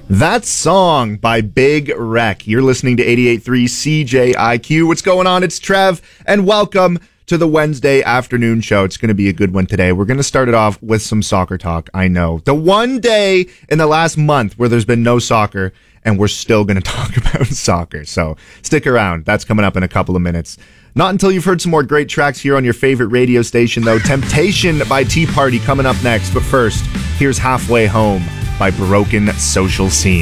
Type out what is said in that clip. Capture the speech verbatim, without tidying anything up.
That song by Big Wreck. You're listening to eighty-eight point three C J I Q. What's going on? It's Trev, and welcome to the Wednesday afternoon show. It's going to be a good one today. We're going to start it off with some soccer talk. I know. The one day in the last month where there's been no soccer, and we're still going to talk about soccer. So stick around. That's coming up in a couple of minutes. Not until you've heard some more great tracks here on your favorite radio station, though. Temptation by Tea Party coming up next. But first, here's Halfway Home by Broken Social Scene.